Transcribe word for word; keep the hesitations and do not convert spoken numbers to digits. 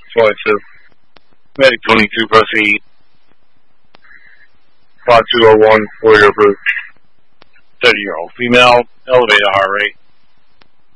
twenty-two. Medic twenty-two, proceed. five two oh one, warrior approved. thirty-year-old female, elevated heart rate.